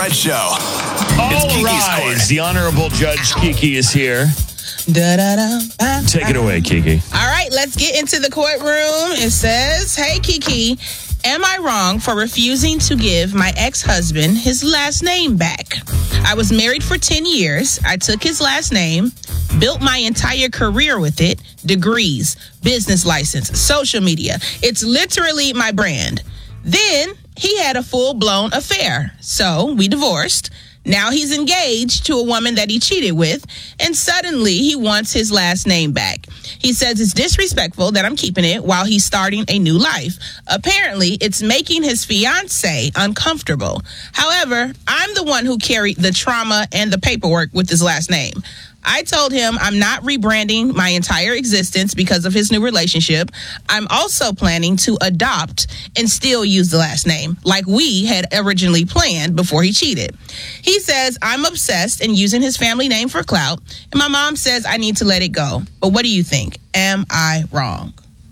5 show. All rise. The Honorable Judge Kiki is here. Take it away, Kiki. All right, let's get into the courtroom. It says, hey, Kiki, am I wrong for refusing to give my ex-husband his last name back? I was married for 10 years. I took his last name, built my entire career with it, degrees, business license, social media. It's literally my brand. Then he had a full-blown affair. So we divorced. Now he's engaged to a woman that he cheated with, and suddenly he wants his last name back. He says it's disrespectful that I'm keeping it while he's starting a new life. Apparently, it's making his fiancée uncomfortable. However, I'm the one who carried the trauma and the paperwork with his last name. I told him I'm not rebranding my entire existence because of his new relationship. I'm also planning to adopt and still use the last name, like we had originally planned before he cheated. He says I'm obsessed and using his family name for clout, and my mom says I need to let it go. But what do you think? Am I wrong?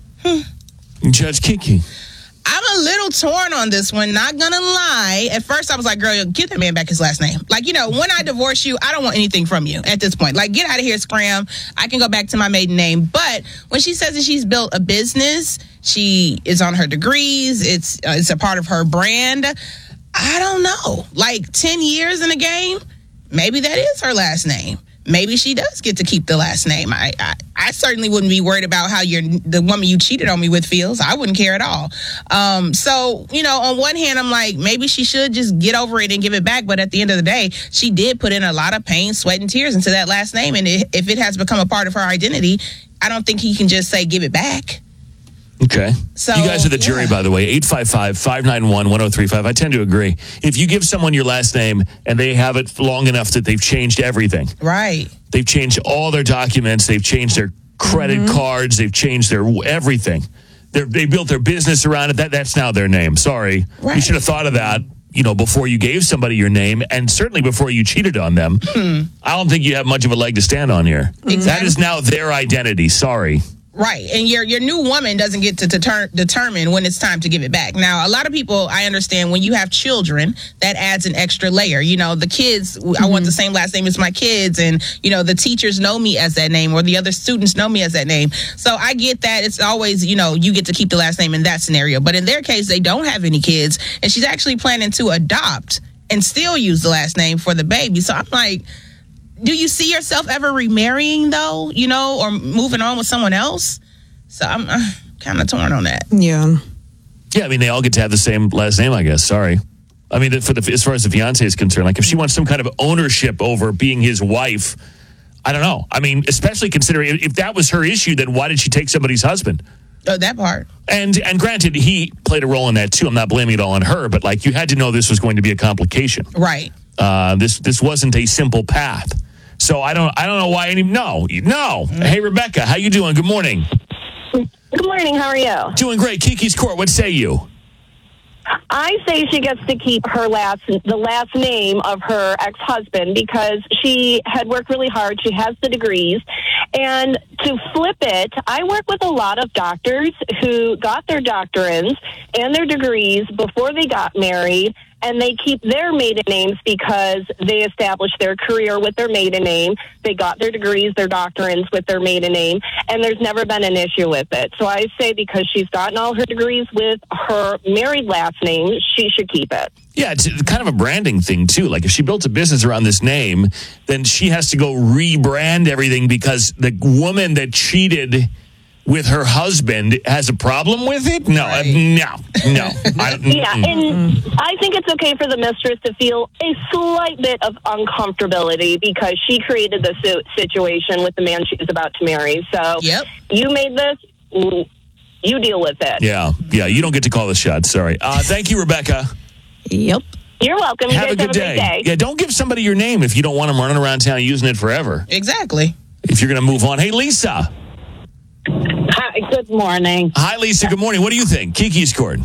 Judge Kiki. I'm a little torn on this one, not gonna lie. At first, I was like, girl, give that man back his last name. Like, when I divorce you, I don't want anything from you at this point. Like, get out of here, Scram. I can go back to my maiden name. But when she says that she's built a business, she is on her degrees, it's a part of her brand, I don't know. Like, 10 years in the game, maybe that is her last name. Maybe she does get to keep the last name. I certainly wouldn't be worried about how the woman you cheated on me with feels. I wouldn't care at all. So, on one hand, I'm like, maybe she should just get over it and give it back. But at the end of the day, she did put in a lot of pain, sweat, and tears into that last name. And if it has become a part of her identity, I don't think he can just say, give it back. Okay. So, you guys are the jury, by the way. 855-591-1035. I tend to agree. If you give someone your last name and they have it long enough that they've changed everything. Right. They've changed all their documents. They've changed their credit cards. They've changed their everything. They built their business around it. That's now their name. Sorry. Right. You should have thought of that, before you gave somebody your name, and certainly before you cheated on them. I don't think you have much of a leg to stand on here. Exactly. That is now their identity. Sorry. Right. And your new woman doesn't get to determine when it's time to give it back. Now, a lot of people, I understand when you have children, that adds an extra layer. The kids, I want the same last name as my kids. And, the teachers know me as that name or the other students know me as that name. So I get that. It's always, you get to keep the last name in that scenario. But in their case, they don't have any kids. And she's actually planning to adopt and still use the last name for the baby. So I'm like, do you see yourself ever remarrying, though, or moving on with someone else? So I'm kind of torn on that. Yeah. Yeah, I mean, they all get to have the same last name, I guess. Sorry. I mean, as far as the fiancé is concerned, like if she wants some kind of ownership over being his wife, I don't know. I mean, especially considering if that was her issue, then why did she take somebody's husband? Oh, that part. And granted, he played a role in that, too. I'm not blaming it all on her, but, you had to know this was going to be a complication. Right. This wasn't a simple path. So I don't know why any. No. Hey, Rebecca, how you doing? Good morning. Good morning. How are you? Doing great. Kiki's Court. What say you? I say she gets to keep the last name of her ex-husband because she had worked really hard. She has the degrees. And to flip it, I work with a lot of doctors who got their doctorates and their degrees before they got married, and they keep their maiden names because they established their career with their maiden name. They got their degrees, their doctorates with their maiden name, and there's never been an issue with it. So I say because she's gotten all her degrees with her married last name, she should keep it. Yeah, it's kind of a branding thing, too. Like, if she built a business around this name, then she has to go rebrand everything because the woman that cheated with her husband has a problem with it? No, right. No. Yeah, and I think it's okay for the mistress to feel a slight bit of uncomfortability because she created the situation with the man she's about to marry. So You made this, you deal with it. Yeah, you don't get to call the shots. Sorry. Thank you, Rebecca. Yep. You're welcome. Have a good day. Yeah, don't give somebody your name if you don't want them running around town using it forever. Exactly. If you're going to move on. Hey, Lisa. Hi, good morning. Hi, Lisa. Good morning. What do you think? Kiki's Court.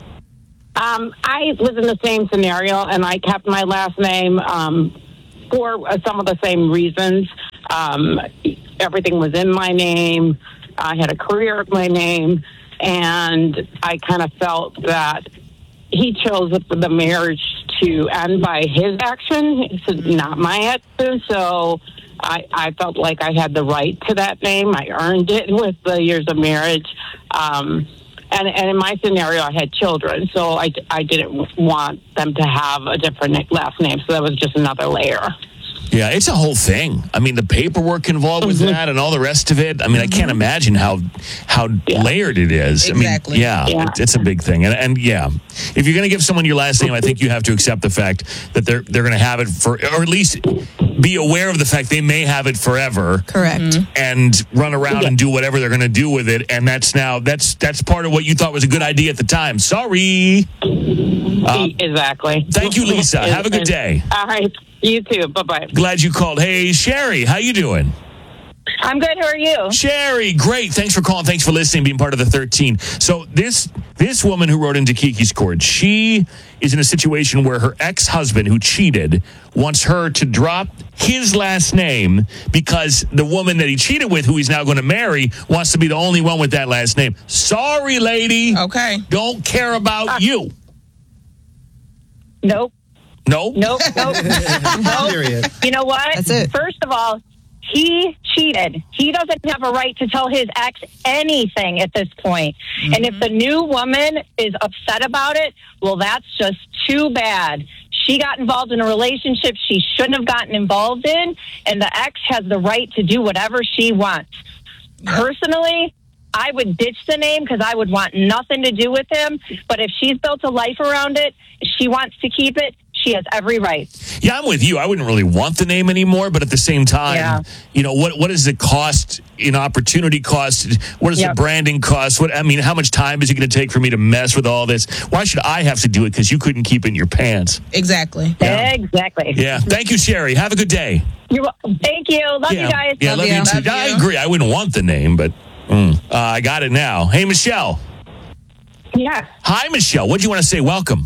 I was in the same scenario, and I kept my last name for some of the same reasons. Everything was in my name. I had a career with my name, and I kind of felt that he chose the marriage to end by his action. It's not my action, so I felt like I had the right to that name. I earned it with the years of marriage. And in my scenario, I had children, so I didn't want them to have a different last name, so that was just another layer. Yeah, it's a whole thing. I mean, the paperwork involved with that and all the rest of it. I mean, I can't imagine how layered it is. Exactly. I mean, it's a big thing. And yeah, if you're going to give someone your last name, I think you have to accept the fact that they're going to have it for, or at least be aware of the fact they may have it forever. Correct. And run around and do whatever they're going to do with it. And that's part of what you thought was a good idea at the time. Sorry. Exactly. Thank you, Lisa. Have a good day. All right. You too. Bye-bye. Glad you called. Hey, Sherry, how you doing? I'm good. Who are you? Sherry, great. Thanks for calling. Thanks for listening, being part of the 13. So this woman who wrote into Kiki's Court, she is in a situation where her ex-husband who cheated wants her to drop his last name because the woman that he cheated with, who he's now going to marry, wants to be the only one with that last name. Sorry, lady. Okay. Don't care about you. Nope. No? Nope. Period. You know what? That's it. First of all, he cheated. He doesn't have a right to tell his ex anything at this point. And if the new woman is upset about it, well, that's just too bad. She got involved in a relationship she shouldn't have gotten involved in, and the ex has the right to do whatever she wants. Personally, I would ditch the name because I would want nothing to do with him. But if she's built a life around it, she wants to keep it, she has every right. Yeah, I'm with you. I wouldn't really want the name anymore, but at the same time, you know, what is the cost in opportunity cost? What is the branding cost? How much time is it going to take for me to mess with all this? Why should I have to do it because you couldn't keep it in your pants? Exactly. Yeah. Exactly. Yeah. Thank you, Sherry. Have a good day. Thank you. Love you guys. Yeah, love you too. I agree. I wouldn't want the name, but I got it now. Hey, Michelle. Yes. Hi, Michelle. What do you want to say? Welcome.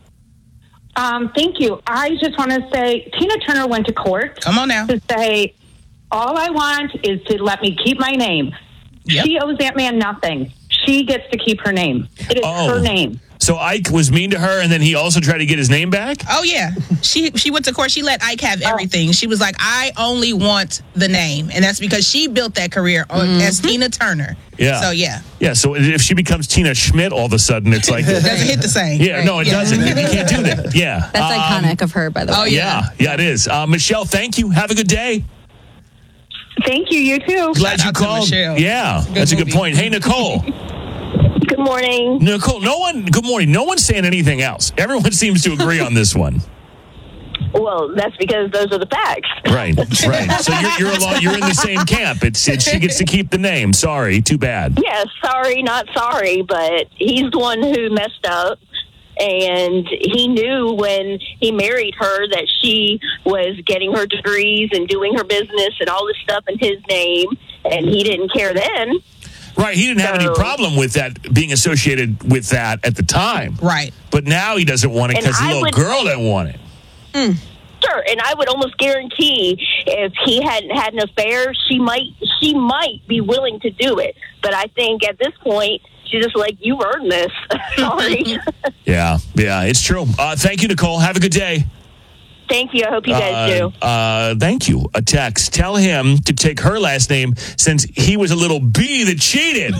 Thank you. I just want to say Tina Turner went to court. Come on now. To say, all I want is to let me keep my name. Yep. She owes that man nothing. She gets to keep her name. It is her name. So Ike was mean to her, and then he also tried to get his name back? Oh, yeah. She went to court. She let Ike have everything. She was like, I only want the name. And that's because she built that career as Tina Turner. Yeah. So, yeah. Yeah, so if she becomes Tina Schmidt all of a sudden, it's like... It doesn't hit the same. Yeah, no, it doesn't. You can't do that. Yeah. That's iconic of her, by the way. Oh, Yeah, it is. Michelle, thank you. Have a good day. Thank you. You too. Glad Shout you out to called. Michelle. Yeah, that's a good point. Hey, Nicole. Good morning. Nicole, good morning. No one's saying anything else. Everyone seems to agree on this one. Well, that's because those are the facts. Right. So you're in the same camp. It's she gets to keep the name. Sorry, too bad. Yes, sorry, not sorry, but he's the one who messed up. And he knew when he married her that she was getting her degrees and doing her business and all this stuff in his name, and he didn't care then. Right, he didn't have any problem with that being associated with that at the time. Right. But now he doesn't want it because the little girl didn't want it. Sure, and I would almost guarantee if he hadn't had an affair, she might be willing to do it. But I think at this point, she's just like, you earned this. Sorry. Yeah, it's true. Thank you, Nicole. Have a good day. Thank you. I hope you guys do. Thank you. A text. Tell him to take her last name since he was a little bee that cheated.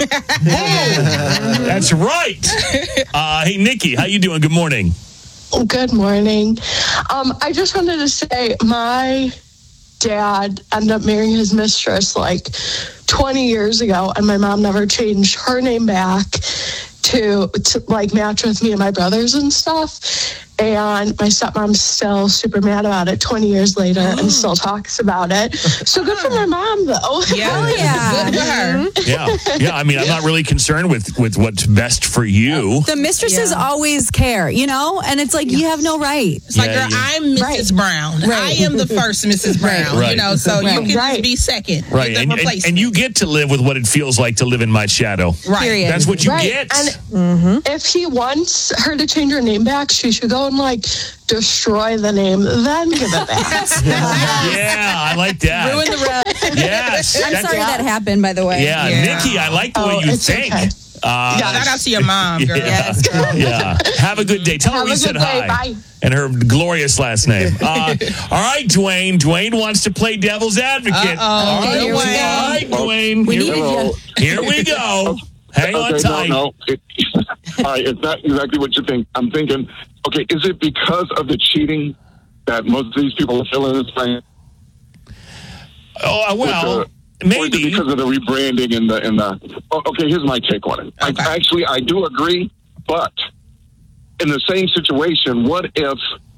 That's right. Hey, Nikki, how you doing? Good morning. Good morning. I just wanted to say my dad ended up marrying his mistress like 20 years ago, and my mom never changed her name back to like match with me and my brothers and stuff. And my stepmom's still super mad about it 20 years later and still talks about it. So good for my mom, though. Yeah. Good for her. Yeah. I mean, I'm not really concerned with what's best for you. The mistresses always care, and it's like you have no right. It's like, girl, I'm Mrs. Brown. I am the first Mrs. Brown, so you can just be second. Right. And you get to live with what it feels like to live in my shadow. Right. Period. That's what you get. And if he wants her to change her name back, she should go and destroy the name, then give it back. Yeah, I like that. Ruin the road. Yes. I'm sorry that happened, by the way. Yeah, Nikki, I like the way you think. Okay. Shout out to your mom, girl. Yes, girl. Yeah. Have a good day. Tell her we said hi. Bye. And her glorious last name. All right, Dwayne. Dwayne wants to play devil's advocate. All right, Here we go. all right, Dwayne. We needed you. Here we go. Hang on tight. No. All right, it's not exactly what you think. I'm thinking, okay, is it because of the cheating that most of these people are feeling this way? Oh, well, Or is maybe. it because of the rebranding and the okay, here's my take on it. Okay. I do agree, but in the same situation, what if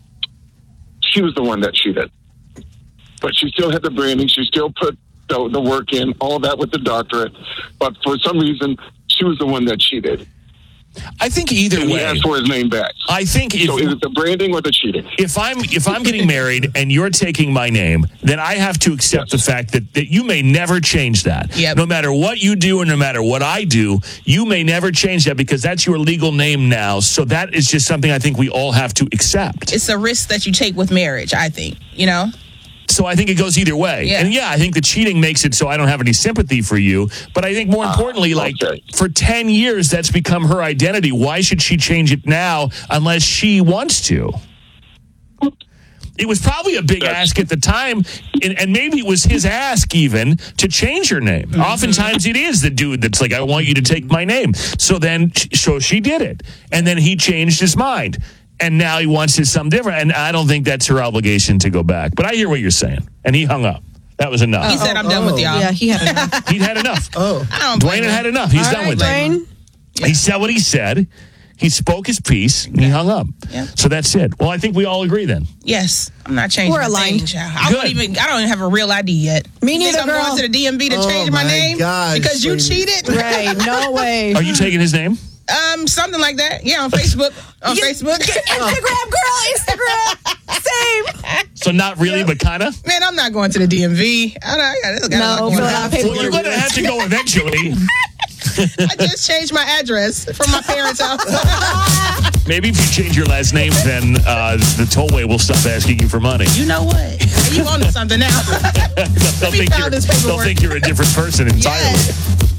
she was the one that cheated? But she still had the branding, she still put the work in, all of that with the doctorate, but for some reason, she was the one that cheated. I think either And he way. asked for his name back. I think So is it the branding or the cheating? if I'm getting married and you're taking my name, then I have to accept the fact that you may never change that. Yep. No matter what you do and no matter what I do, you may never change that because that's your legal name now. So that is just something I think we all have to accept. It's a risk that you take with marriage, I think, you know? So I think it goes either way. Yeah. And I think the cheating makes it so I don't have any sympathy for you. But I think more importantly, okay. for 10 years, that's become her identity. Why should she change it now unless she wants to? It was probably a big ask at the time, and maybe it was his ask even to change her name. Mm-hmm. Oftentimes it is the dude that's like, I want you to take my name. So she did it. And then he changed his mind. And now he wants to something different. And I don't think that's her obligation to go back. But I hear what you're saying. And he hung up. That was enough. He said, I'm done with y'all. Yeah, he had enough. He'd had enough. I don't blame Dwayne had him. had enough. He's All done right, with it. Dwayne. He said what he said. He spoke his piece. And he hung up. Yeah. So that's it. Well, I think we all agree then. Yes, I'm not changing We're my aligned. name, child. I don't Good. even have a real ID yet. Me You think neither, I'm girl. going to the DMV to Oh, change my my name gosh, because you sweetie. cheated? Right, no way. Are you taking his name? Something like that. Yeah, on Facebook. On Facebook. Instagram, girl, Instagram. Same. So not really, but kind of? Man, I'm not going to the DMV. I got a lot No, going fill on. out Well, you're paperwork. going to have to go eventually. I just changed my address from my parents' house. Maybe if you change your last name, then the tollway will stop asking you for money. You know what? You on to something now. They'll me think file this they'll paperwork. think you're a different person entirely. Yes.